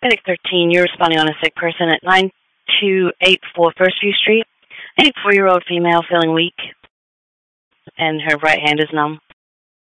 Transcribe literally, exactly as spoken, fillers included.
Medic thirteen, you're responding on a sick person at nine two eight four First View Street. A four-year-old female feeling weak, and her right hand is numb.